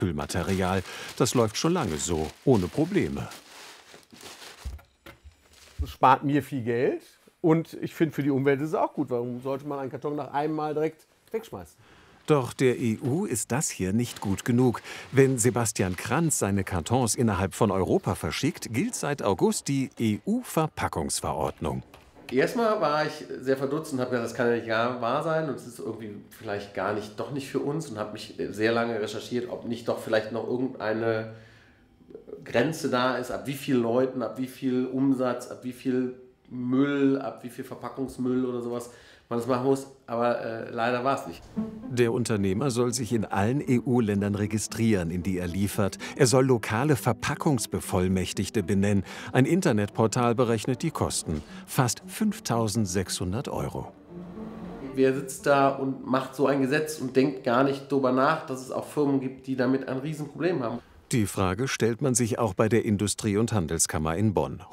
Abfüllmaterial. Das läuft schon lange so, ohne Probleme. Das spart mir viel Geld und ich finde, für die Umwelt ist es auch gut. Warum sollte man einen Karton nach einem Mal direkt wegschmeißen? Doch der EU ist das hier nicht gut genug. Wenn Sebastian Kranz seine Kartons innerhalb von Europa verschickt, gilt seit August die EU-Verpackungsverordnung. Erstmal war ich sehr verdutzt und habe gedacht, das kann ja nicht wahr sein und es ist irgendwie vielleicht doch nicht für uns und habe mich sehr lange recherchiert, ob nicht doch vielleicht noch irgendeine Grenze da ist, ab wie vielen Leuten, ab wie viel Umsatz, ab wie viel Müll, ab wie viel Verpackungsmüll oder sowas man das machen muss, aber leider war es nicht. Der Unternehmer soll sich in allen EU-Ländern registrieren, in die er liefert. Er soll lokale Verpackungsbevollmächtigte benennen. Ein Internetportal berechnet die Kosten. Fast 5.600 €. Wer sitzt da und macht so ein Gesetz und denkt gar nicht darüber nach, dass es auch Firmen gibt, die damit ein Riesenproblem haben? Die Frage stellt man sich auch bei der Industrie- und Handelskammer in Bonn.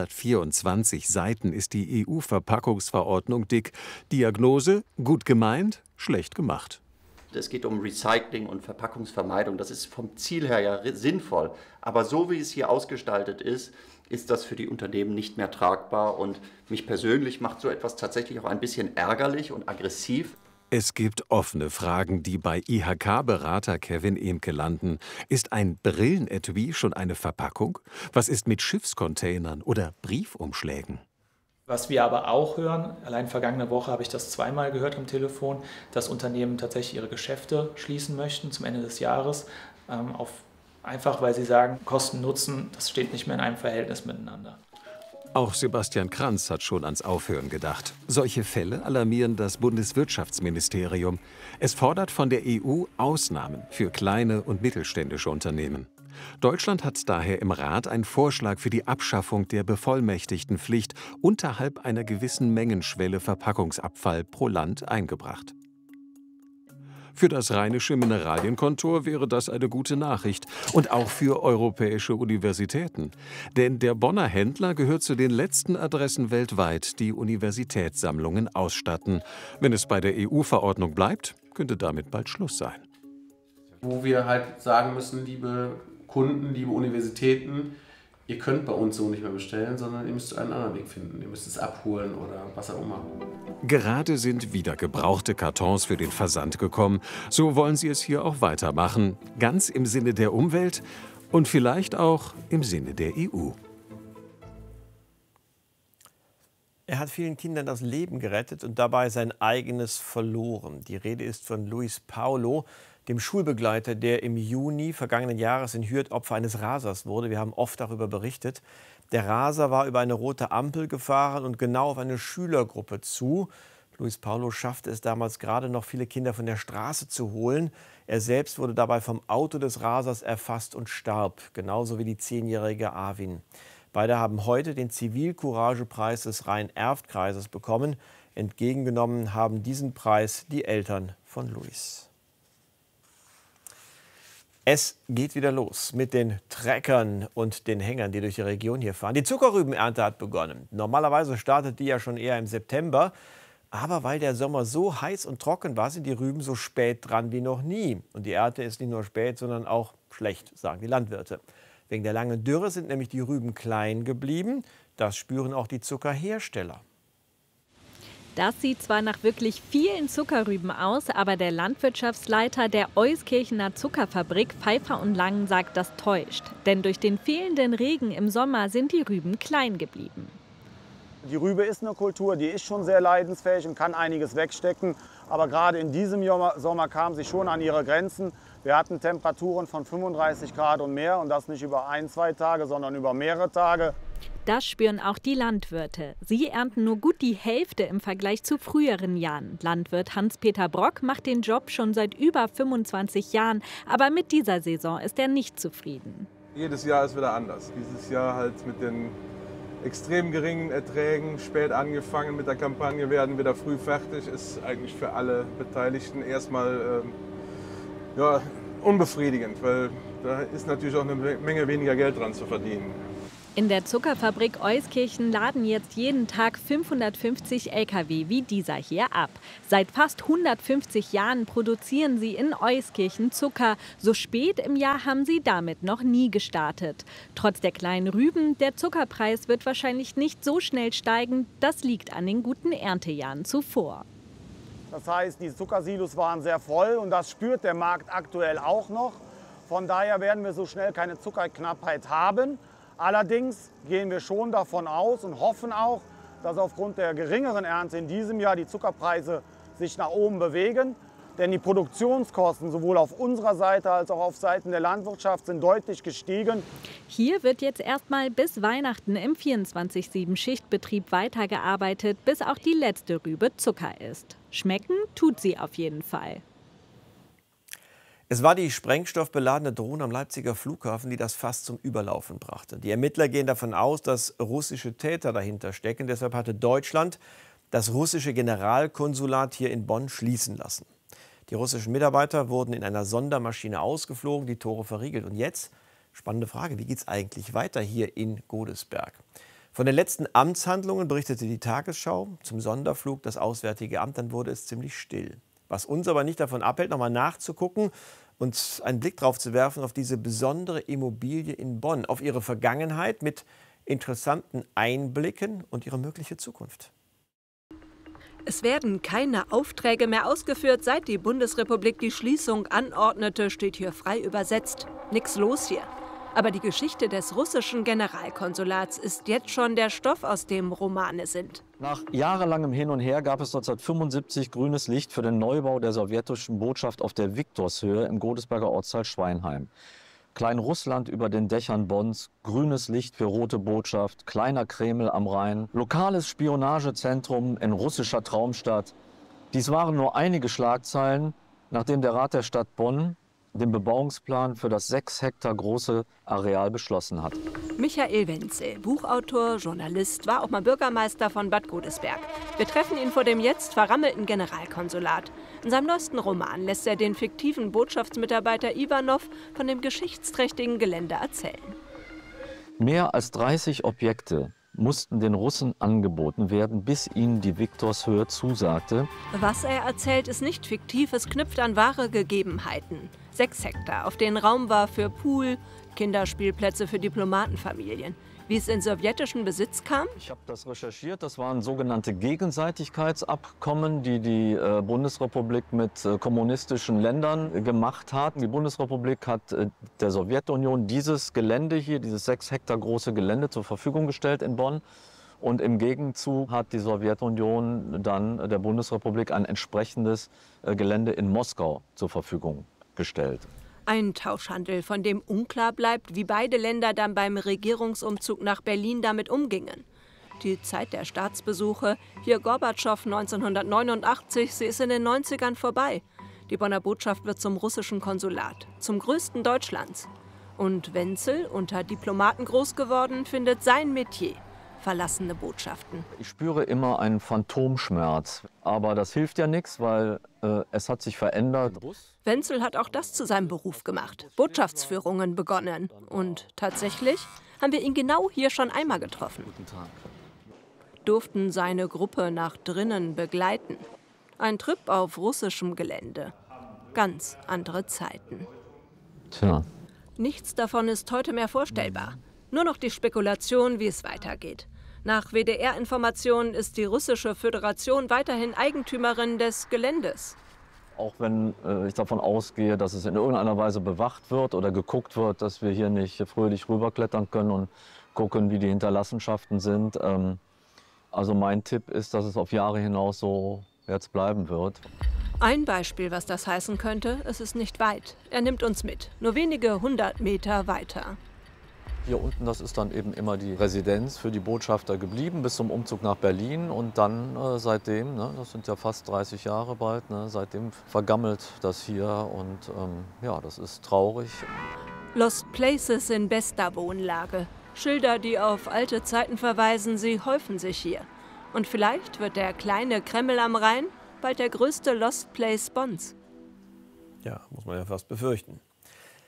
124 Seiten ist die EU-Verpackungsverordnung dick. Diagnose: gut gemeint, schlecht gemacht. Es geht um Recycling und Verpackungsvermeidung. Das ist vom Ziel her ja sinnvoll. Aber so wie es hier ausgestaltet ist, ist das für die Unternehmen nicht mehr tragbar. Und mich persönlich macht so etwas tatsächlich auch ein bisschen ärgerlich und aggressiv. Es gibt offene Fragen, die bei IHK-Berater Kevin Emke landen. Ist ein Brillenetui schon eine Verpackung? Was ist mit Schiffscontainern oder Briefumschlägen? Was wir aber auch hören, allein vergangene Woche habe ich das zweimal gehört am Telefon, dass Unternehmen tatsächlich ihre Geschäfte schließen möchten zum Ende des Jahres. Einfach weil sie sagen, Kosten-Nutzen, das steht nicht mehr in einem Verhältnis miteinander. Auch Sebastian Kranz hat schon ans Aufhören gedacht. Solche Fälle alarmieren das Bundeswirtschaftsministerium. Es fordert von der EU Ausnahmen für kleine und mittelständische Unternehmen. Deutschland hat daher im Rat einen Vorschlag für die Abschaffung der Bevollmächtigtenpflicht unterhalb einer gewissen Mengenschwelle Verpackungsabfall pro Land eingebracht. Für das Rheinische Mineralienkontor wäre das eine gute Nachricht. Und auch für europäische Universitäten. Denn der Bonner Händler gehört zu den letzten Adressen weltweit, die Universitätssammlungen ausstatten. Wenn es bei der EU-Verordnung bleibt, könnte damit bald Schluss sein. Wo wir halt sagen müssen, liebe Kunden, liebe Universitäten, ihr könnt bei uns so nicht mehr bestellen, sondern ihr müsst einen anderen Weg finden. Ihr müsst es abholen oder was auch immer. Gerade sind wieder gebrauchte Kartons für den Versand gekommen. So wollen sie es hier auch weitermachen. Ganz im Sinne der Umwelt und vielleicht auch im Sinne der EU. Er hat vielen Kindern das Leben gerettet und dabei sein eigenes verloren. Die Rede ist von Luis Paulo, dem Schulbegleiter, der im Juni vergangenen Jahres in Hürth Opfer eines Rasers wurde. Wir haben oft darüber berichtet. Der Raser war über eine rote Ampel gefahren und genau auf eine Schülergruppe zu. Luis Paulo schaffte es damals gerade noch, viele Kinder von der Straße zu holen. Er selbst wurde dabei vom Auto des Rasers erfasst und starb, genauso wie die 10-jährige Arvin. Beide haben heute den Zivilcouragepreis des Rhein-Erft-Kreises bekommen. Entgegengenommen haben diesen Preis die Eltern von Luis. Es geht wieder los mit den Treckern und den Hängern, die durch die Region hier fahren. Die Zuckerrübenernte hat begonnen. Normalerweise startet die ja schon eher im September. Aber weil der Sommer so heiß und trocken war, sind die Rüben so spät dran wie noch nie. Und die Ernte ist nicht nur spät, sondern auch schlecht, sagen die Landwirte. Wegen der langen Dürre sind nämlich die Rüben klein geblieben. Das spüren auch die Zuckerhersteller. Das sieht zwar nach wirklich vielen Zuckerrüben aus, aber der Landwirtschaftsleiter der Euskirchener Zuckerfabrik Pfeiffer und Langen sagt, das täuscht. Denn durch den fehlenden Regen im Sommer sind die Rüben klein geblieben. Die Rübe ist eine Kultur, die ist schon sehr leidensfähig und kann einiges wegstecken. Aber gerade in diesem Sommer kam sie schon an ihre Grenzen. Wir hatten Temperaturen von 35 Grad und mehr und das nicht über 1-2 Tage, sondern über mehrere Tage. Das spüren auch die Landwirte. Sie ernten nur gut die Hälfte im Vergleich zu früheren Jahren. Landwirt Hans-Peter Brock macht den Job schon seit über 25 Jahren. Aber mit dieser Saison ist er nicht zufrieden. Jedes Jahr ist wieder anders. Dieses Jahr halt mit den extrem geringen Erträgen, spät angefangen mit der Kampagne, werden wieder früh fertig, ist eigentlich für alle Beteiligten erstmal unbefriedigend, weil da ist natürlich auch eine Menge weniger Geld dran zu verdienen. In der Zuckerfabrik Euskirchen laden jetzt jeden Tag 550 Lkw wie dieser hier ab. Seit fast 150 Jahren produzieren sie in Euskirchen Zucker. So spät im Jahr haben sie damit noch nie gestartet. Trotz der kleinen Rüben, der Zuckerpreis wird wahrscheinlich nicht so schnell steigen. Das liegt an den guten Erntejahren zuvor. Das heißt, die Zuckersilos waren sehr voll und das spürt der Markt aktuell auch noch. Von daher werden wir so schnell keine Zuckerknappheit haben. Allerdings gehen wir schon davon aus und hoffen auch, dass aufgrund der geringeren Ernte in diesem Jahr die Zuckerpreise sich nach oben bewegen. Denn die Produktionskosten sowohl auf unserer Seite als auch auf Seiten der Landwirtschaft sind deutlich gestiegen. Hier wird jetzt erstmal bis Weihnachten im 24/7-Schichtbetrieb weitergearbeitet, bis auch die letzte Rübe Zucker ist. Schmecken tut sie auf jeden Fall. Es war die sprengstoffbeladene Drohne am Leipziger Flughafen, die das Fass zum Überlaufen brachte. Die Ermittler gehen davon aus, dass russische Täter dahinter stecken. Deshalb hatte Deutschland das russische Generalkonsulat hier in Bonn schließen lassen. Die russischen Mitarbeiter wurden in einer Sondermaschine ausgeflogen, die Tore verriegelt. Und jetzt, spannende Frage, wie geht es eigentlich weiter hier in Godesberg? Von den letzten Amtshandlungen berichtete die Tagesschau, zum Sonderflug das Auswärtige Amt, dann wurde es ziemlich still. Was uns aber nicht davon abhält, nochmal nachzugucken und einen Blick drauf zu werfen auf diese besondere Immobilie in Bonn, auf ihre Vergangenheit mit interessanten Einblicken und ihre mögliche Zukunft. Es werden keine Aufträge mehr ausgeführt, seit die Bundesrepublik die Schließung anordnete, steht hier frei übersetzt. Nix los hier. Aber die Geschichte des russischen Generalkonsulats ist jetzt schon der Stoff, aus dem Romane sind. Nach jahrelangem Hin und Her gab es 1975 grünes Licht für den Neubau der sowjetischen Botschaft auf der Viktorshöhe im Godesberger Ortsteil Schweinheim. Klein-Russland über den Dächern Bonns, grünes Licht für Rote Botschaft, kleiner Kreml am Rhein, lokales Spionagezentrum in russischer Traumstadt. Dies waren nur einige Schlagzeilen, nachdem der Rat der Stadt Bonn den Bebauungsplan für das 6 Hektar große Areal beschlossen hat. Michael Wenzel, Buchautor, Journalist, war auch mal Bürgermeister von Bad Godesberg. Wir treffen ihn vor dem jetzt verrammelten Generalkonsulat. In seinem neuesten Roman lässt er den fiktiven Botschaftsmitarbeiter Ivanov von dem geschichtsträchtigen Gelände erzählen. Mehr als 30 Objekte mussten den Russen angeboten werden, bis ihnen die Viktorshöhe zusagte. Was er erzählt, ist nicht fiktiv, es knüpft an wahre Gegebenheiten. 6 Hektar, auf denen Raum war für Pool, Kinderspielplätze für Diplomatenfamilien. Wie es in sowjetischen Besitz kam? Ich habe das recherchiert. Das waren sogenannte Gegenseitigkeitsabkommen, die die Bundesrepublik mit kommunistischen Ländern gemacht hat. Die Bundesrepublik hat der Sowjetunion dieses Gelände hier, dieses 6 Hektar große Gelände zur Verfügung gestellt in Bonn. Und im Gegenzug hat die Sowjetunion dann der Bundesrepublik ein entsprechendes Gelände in Moskau zur Verfügung gestellt. Ein Tauschhandel, von dem unklar bleibt, wie beide Länder dann beim Regierungsumzug nach Berlin damit umgingen. Die Zeit der Staatsbesuche, hier Gorbatschow 1989, sie ist in den 90ern vorbei. Die Bonner Botschaft wird zum russischen Konsulat, zum größten Deutschlands. Und Wenzel, unter Diplomaten groß geworden, findet sein Metier: verlassene Botschaften. Ich spüre immer einen Phantomschmerz, aber das hilft ja nichts, weil es hat sich verändert. Wenzel hat auch das zu seinem Beruf gemacht, Botschaftsführungen begonnen. Und tatsächlich haben wir ihn genau hier schon einmal getroffen. Durften seine Gruppe nach drinnen begleiten. Ein Trip auf russischem Gelände. Ganz andere Zeiten. Tja. Nichts davon ist heute mehr vorstellbar. Nur noch die Spekulation, wie es weitergeht. Nach WDR-Informationen ist die Russische Föderation weiterhin Eigentümerin des Geländes. Auch wenn ich davon ausgehe, dass es in irgendeiner Weise bewacht wird oder geguckt wird, dass wir hier nicht fröhlich rüberklettern können und gucken, wie die Hinterlassenschaften sind. Also mein Tipp ist, dass es auf Jahre hinaus so jetzt bleiben wird. Ein Beispiel, was das heißen könnte: es ist nicht weit. Er nimmt uns mit, nur wenige 100 Meter weiter. Hier unten, das ist dann eben immer die Residenz für die Botschafter geblieben, bis zum Umzug nach Berlin. Und dann seitdem, ne, das sind ja fast 30 Jahre bald, ne, seitdem vergammelt das hier. Und ja, das ist traurig. Lost Places in bester Wohnlage. Schilder, die auf alte Zeiten verweisen, sie häufen sich hier. Und vielleicht wird der kleine Kreml am Rhein bald der größte Lost Place Bonns. Ja, muss man ja fast befürchten.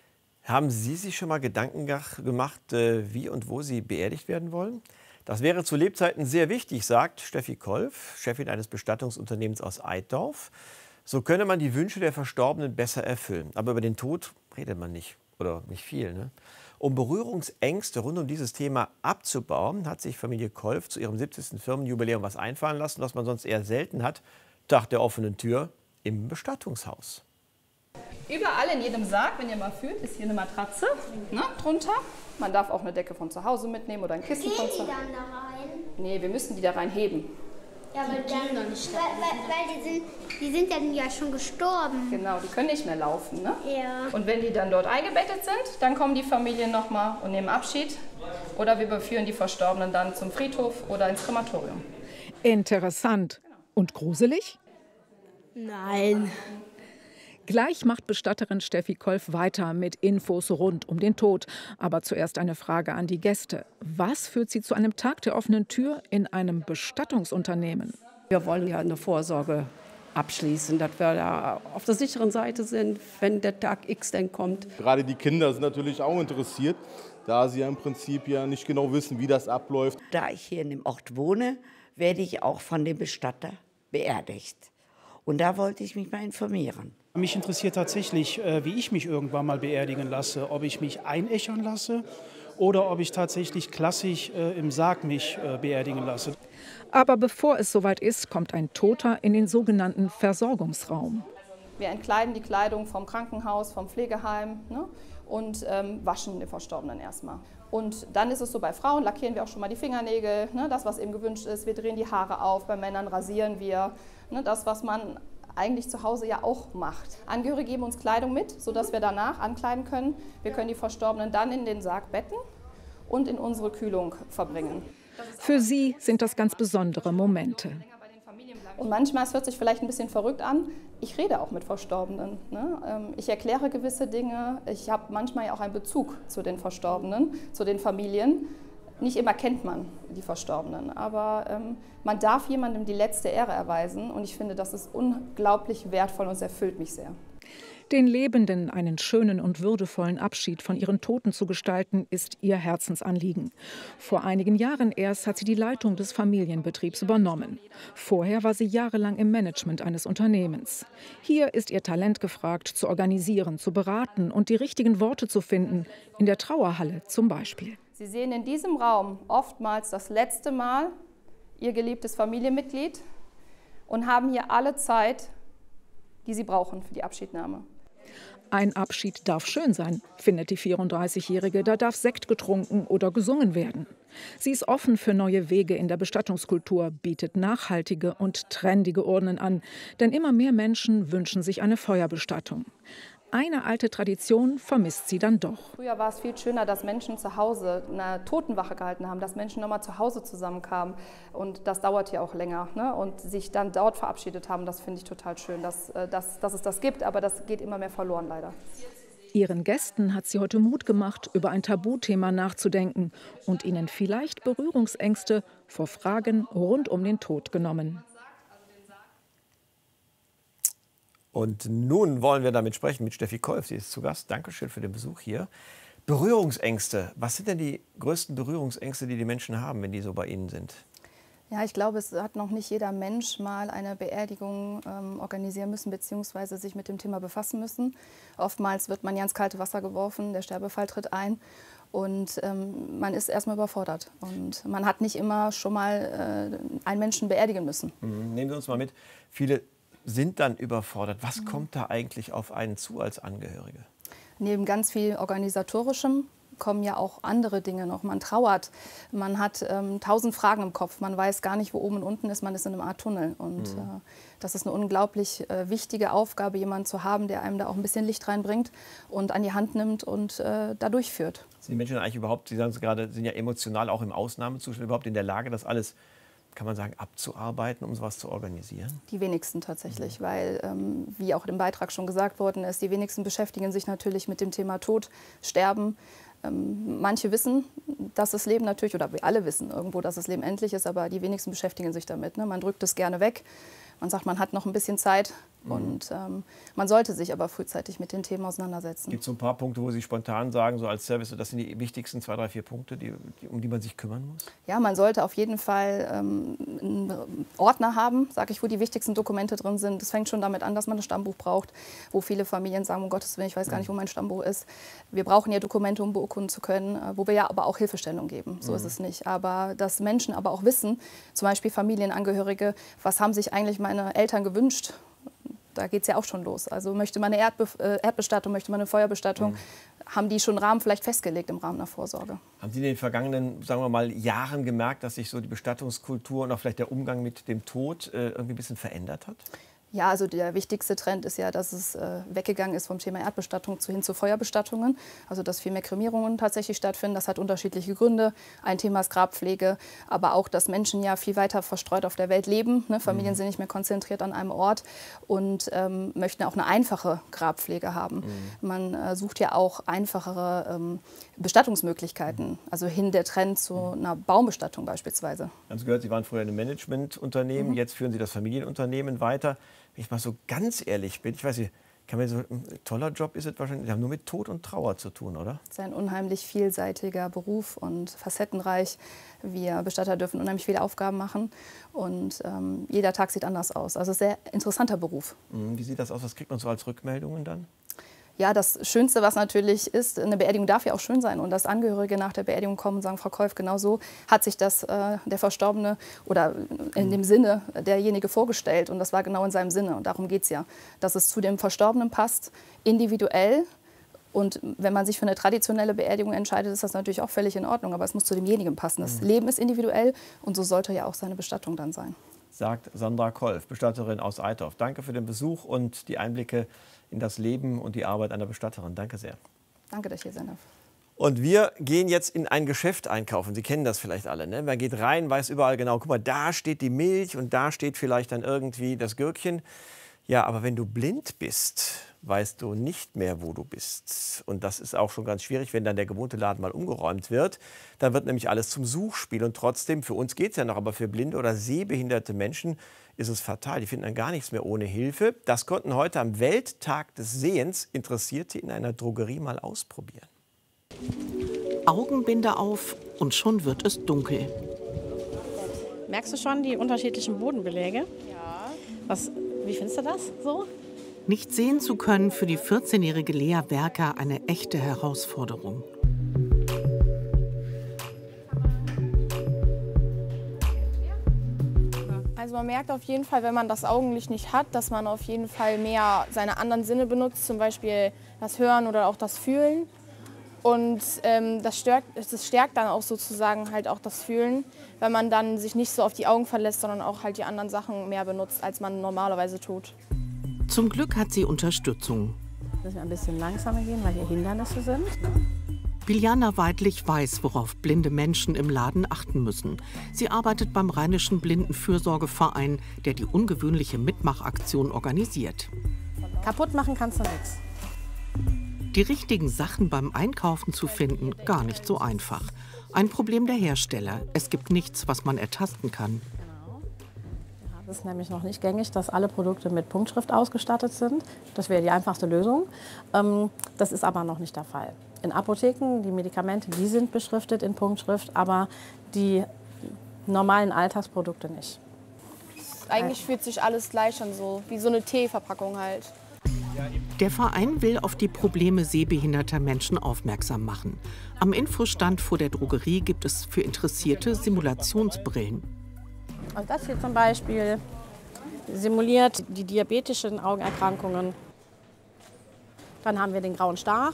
Haben Sie sich schon mal Gedanken gemacht, wie und wo Sie beerdigt werden wollen? Das wäre zu Lebzeiten sehr wichtig, sagt Steffi Kolf, Chefin eines Bestattungsunternehmens aus Eitorf. So könne man die Wünsche der Verstorbenen besser erfüllen. Aber über den Tod redet man nicht oder nicht viel. Ne? Um Berührungsängste rund um dieses Thema abzubauen, hat sich Familie Kolf zu ihrem 70. Firmenjubiläum was einfallen lassen, was man sonst eher selten hat. Tag der offenen Tür im Bestattungshaus. Überall in jedem Sarg, wenn ihr mal fühlt, ist hier eine Matratze, ne, drunter. Man darf auch eine Decke von zu Hause mitnehmen oder ein Kissen von zu Hause. Gehen die dann da rein? Nee, wir müssen die da rein heben. Ja, aber die noch nicht weil die sind dann ja schon gestorben. Genau, die können nicht mehr laufen, ne? Ja. Und wenn die dann dort eingebettet sind, dann kommen die Familien nochmal und nehmen Abschied. Oder wir überführen die Verstorbenen dann zum Friedhof oder ins Krematorium. Interessant. Und gruselig? Nein. Gleich macht Bestatterin Steffi Kolf weiter mit Infos rund um den Tod. Aber zuerst eine Frage an die Gäste. Was führt Sie zu einem Tag der offenen Tür in einem Bestattungsunternehmen? Wir wollen ja eine Vorsorge abschließen, dass wir da auf der sicheren Seite sind, wenn der Tag X dann kommt. Gerade die Kinder sind natürlich auch interessiert, da sie ja im Prinzip ja nicht genau wissen, wie das abläuft. Da ich hier in dem Ort wohne, werde ich auch von dem Bestatter beerdigt. Und da wollte ich mich mal informieren. Mich interessiert tatsächlich, wie ich mich irgendwann mal beerdigen lasse. Ob ich mich einäschern lasse oder ob ich tatsächlich klassisch im Sarg mich beerdigen lasse. Aber bevor es soweit ist, kommt ein Toter in den sogenannten Versorgungsraum. Wir entkleiden die Kleidung vom Krankenhaus, vom Pflegeheim, ne, und waschen den Verstorbenen erstmal. Und dann ist es so, bei Frauen lackieren wir auch schon mal die Fingernägel, ne, das, was eben gewünscht ist. Wir drehen die Haare auf, bei Männern rasieren wir, ne, das, was man eigentlich zu Hause ja auch macht. Angehörige geben uns Kleidung mit, sodass wir danach ankleiden können. Wir können die Verstorbenen dann in den Sarg betten und in unsere Kühlung verbringen. Für sie sind das ganz besondere Momente. Und manchmal, es hört sich vielleicht ein bisschen verrückt an, ich rede auch mit Verstorbenen. Ne? Ich erkläre gewisse Dinge. Ich habe manchmal ja auch einen Bezug zu den Verstorbenen, zu den Familien. Nicht immer kennt man die Verstorbenen, aber man darf jemandem die letzte Ehre erweisen. Und ich finde, das ist unglaublich wertvoll und es erfüllt mich sehr. Den Lebenden einen schönen und würdevollen Abschied von ihren Toten zu gestalten, ist ihr Herzensanliegen. Vor einigen Jahren erst hat sie die Leitung des Familienbetriebs übernommen. Vorher war sie jahrelang im Management eines Unternehmens. Hier ist ihr Talent gefragt, zu organisieren, zu beraten und die richtigen Worte zu finden, in der Trauerhalle zum Beispiel. Sie sehen in diesem Raum oftmals das letzte Mal Ihr geliebtes Familienmitglied und haben hier alle Zeit, die Sie brauchen für die Abschiednahme. Ein Abschied darf schön sein, findet die 34-Jährige. Da darf Sekt getrunken oder gesungen werden. Sie ist offen für neue Wege in der Bestattungskultur, bietet nachhaltige und trendige Urnen an. Denn immer mehr Menschen wünschen sich eine Feuerbestattung. Eine alte Tradition vermisst sie dann doch. Früher war es viel schöner, dass Menschen zu Hause eine Totenwache gehalten haben, dass Menschen nochmal zu Hause zusammenkamen. Und das dauert ja auch länger. Ne? Und sich dann dort verabschiedet haben, das finde ich total schön, dass es das gibt. Aber das geht immer mehr verloren, leider. Ihren Gästen hat sie heute Mut gemacht, über ein Tabuthema nachzudenken und ihnen vielleicht Berührungsängste vor Fragen rund um den Tod genommen. Und nun wollen wir damit sprechen mit Steffi Kolf. Sie ist zu Gast. Dankeschön für den Besuch hier. Berührungsängste. Was sind denn die größten Berührungsängste, die die Menschen haben, wenn die so bei Ihnen sind? Ja, ich glaube, es hat noch nicht jeder Mensch mal eine Beerdigung organisieren müssen bzw. sich mit dem Thema befassen müssen. Oftmals wird man ja ins kalte Wasser geworfen, der Sterbefall tritt ein und man ist erstmal überfordert. Und man hat nicht immer schon mal einen Menschen beerdigen müssen. Nehmen Sie uns mal mit. Viele sind dann überfordert. Was kommt da eigentlich auf einen zu als Angehörige? Neben ganz viel Organisatorischem kommen ja auch andere Dinge noch. Man trauert, man hat 1000 Fragen im Kopf, man weiß gar nicht, wo oben und unten ist, man ist in einem Art Tunnel. Und das ist eine unglaublich wichtige Aufgabe, jemanden zu haben, der einem da auch ein bisschen Licht reinbringt und an die Hand nimmt und da durchführt. Sind die Menschen eigentlich überhaupt, Sie sagen es gerade, sind ja emotional auch im Ausnahmezustand überhaupt in der Lage, das alles, kann man sagen, abzuarbeiten, um sowas zu organisieren? Die wenigsten tatsächlich, weil, wie auch im Beitrag schon gesagt worden ist, die wenigsten beschäftigen sich natürlich mit dem Thema Tod, Sterben. Manche wissen, dass das Leben natürlich, oder wir alle wissen irgendwo, dass das Leben endlich ist, aber die wenigsten beschäftigen sich damit. Ne? Man drückt es gerne weg. Man sagt, man hat noch ein bisschen Zeit, Und man sollte sich aber frühzeitig mit den Themen auseinandersetzen. Gibt es so ein paar Punkte, wo Sie spontan sagen, so als Service, das sind die wichtigsten 2, 3, 4 Punkte, um die man sich kümmern muss? Ja, man sollte auf jeden Fall einen Ordner haben, sage ich, wo die wichtigsten Dokumente drin sind. Es fängt schon damit an, dass man ein Stammbuch braucht, wo viele Familien sagen, um Gottes Willen, ich weiß gar nicht, wo mein Stammbuch ist. Wir brauchen ja Dokumente, um beurkunden zu können, wo wir ja aber auch Hilfestellung geben. So ist es nicht. Aber dass Menschen aber auch wissen, zum Beispiel Familienangehörige, was haben sich eigentlich meine Eltern gewünscht? Da geht es ja auch schon los. Also möchte man eine Erdbestattung, möchte man eine Feuerbestattung, haben die schon Rahmen vielleicht festgelegt im Rahmen der Vorsorge. Haben Sie in den vergangenen, sagen wir mal, Jahren gemerkt, dass sich so die Bestattungskultur und auch vielleicht der Umgang mit dem Tod irgendwie ein bisschen verändert hat? Ja, also der wichtigste Trend ist ja, dass es weggegangen ist vom Thema Erdbestattung hin zu Feuerbestattungen. Also dass viel mehr Kremierungen tatsächlich stattfinden. Das hat unterschiedliche Gründe. Ein Thema ist Grabpflege, aber auch, dass Menschen ja viel weiter verstreut auf der Welt leben. Ne? Familien sind nicht mehr konzentriert an einem Ort und möchten auch eine einfache Grabpflege haben. Man sucht ja auch einfachere Bestattungsmöglichkeiten. Also der Trend zu einer Baumbestattung beispielsweise. Wir haben es gehört, Sie waren früher in einem Managementunternehmen, jetzt führen Sie das Familienunternehmen weiter. Wenn ich mal so ganz ehrlich bin, ich weiß nicht, ein toller Job ist es wahrscheinlich, Sie haben nur mit Tod und Trauer zu tun, oder? Es ist ein unheimlich vielseitiger Beruf und facettenreich. Wir Bestatter dürfen unheimlich viele Aufgaben machen und jeder Tag sieht anders aus. Also ein sehr interessanter Beruf. Wie sieht das aus? Was kriegt man so als Rückmeldungen dann? Ja, das Schönste, was natürlich ist, eine Beerdigung darf ja auch schön sein und dass Angehörige nach der Beerdigung kommen und sagen, Frau Kolf, genau so hat sich das der Verstorbene oder in dem Sinne derjenige vorgestellt und das war genau in seinem Sinne und darum geht es ja, dass es zu dem Verstorbenen passt, individuell und wenn man sich für eine traditionelle Beerdigung entscheidet, ist das natürlich auch völlig in Ordnung, aber es muss zu demjenigen passen. Das Leben ist individuell und so sollte ja auch seine Bestattung dann sein. Sagt Sandra Kolf, Bestatterin aus Eitorf. Danke für den Besuch und die Einblicke in das Leben und die Arbeit einer Bestatterin. Danke sehr. Danke, dass ich hier sein darf. Und wir gehen jetzt in ein Geschäft einkaufen. Sie kennen das vielleicht alle. Ne? Man geht rein, weiß überall genau, guck mal, da steht die Milch und da steht vielleicht dann irgendwie das Gürkchen. Ja, aber wenn du blind bist, weißt du nicht mehr, wo du bist. Und das ist auch schon ganz schwierig, wenn dann der gewohnte Laden mal umgeräumt wird. Dann wird nämlich alles zum Suchspiel. Und trotzdem, für uns geht es ja noch, aber für blinde oder sehbehinderte Menschen ist es fatal. Die finden dann gar nichts mehr ohne Hilfe. Das konnten heute am Welttag des Sehens Interessierte in einer Drogerie mal ausprobieren. Augenbinde auf und schon wird es dunkel. Merkst du schon die unterschiedlichen Bodenbeläge? Ja. Wie findest du das so? Nicht sehen zu können für die 14-jährige Lea Werker eine echte Herausforderung. Also man merkt auf jeden Fall, wenn man das Augenlicht nicht hat, dass man auf jeden Fall mehr seine anderen Sinne benutzt, zum Beispiel das Hören oder auch das Fühlen. Und das stärkt dann auch sozusagen halt auch das Fühlen, wenn man dann sich nicht so auf die Augen verlässt, sondern auch halt die anderen Sachen mehr benutzt, als man normalerweise tut. Zum Glück hat sie Unterstützung. Müssen wir ein bisschen langsamer gehen, weil hier Hindernisse sind. Biljana Weidlich weiß, worauf blinde Menschen im Laden achten müssen. Sie arbeitet beim Rheinischen Blindenfürsorgeverein, der die ungewöhnliche Mitmachaktion organisiert. Kaputt machen kannst du nichts. Die richtigen Sachen beim Einkaufen zu finden, gar nicht so einfach. Ein Problem der Hersteller. Es gibt nichts, was man ertasten kann. Es ist nämlich noch nicht gängig, dass alle Produkte mit Punktschrift ausgestattet sind. Das wäre die einfachste Lösung. Das ist aber noch nicht der Fall. In Apotheken, die Medikamente, die sind beschriftet in Punktschrift, aber die normalen Alltagsprodukte nicht. Eigentlich fühlt sich alles gleich an, so wie so eine Teeverpackung halt. Der Verein will auf die Probleme sehbehinderter Menschen aufmerksam machen. Am Infostand vor der Drogerie gibt es für Interessierte Simulationsbrillen. Also das hier zum Beispiel simuliert die diabetischen Augenerkrankungen. Dann haben wir den grauen Star.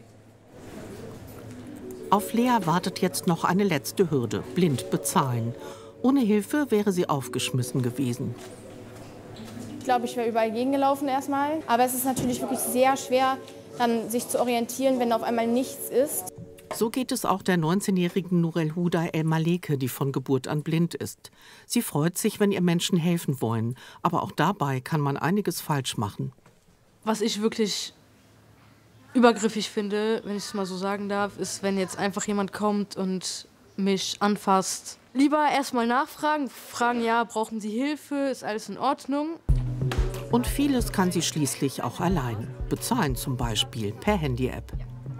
Auf Lea wartet jetzt noch eine letzte Hürde: blind bezahlen. Ohne Hilfe wäre sie aufgeschmissen gewesen. Ich glaube, ich wäre überall gegengelaufen erstmal. Aber es ist natürlich wirklich sehr schwer, dann sich zu orientieren, wenn auf einmal nichts ist. So geht es auch der 19-jährigen Nurel Huda El Maleke, die von Geburt an blind ist. Sie freut sich, wenn ihr Menschen helfen wollen. Aber auch dabei kann man einiges falsch machen. Was ich wirklich übergriffig finde, wenn ich es mal so sagen darf, ist, wenn jetzt einfach jemand kommt und mich anfasst. Lieber erstmal nachfragen, fragen, ja, brauchen Sie Hilfe, ist alles in Ordnung? Und vieles kann sie schließlich auch allein. Bezahlen zum Beispiel per Handy-App.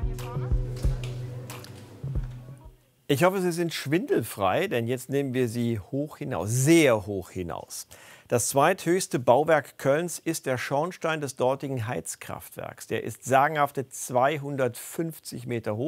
Ich hoffe, Sie sind schwindelfrei, denn jetzt nehmen wir Sie hoch hinaus, sehr hoch hinaus. Das zweithöchste Bauwerk Kölns ist der Schornstein des dortigen Heizkraftwerks. Der ist sagenhafte 250 Meter hoch.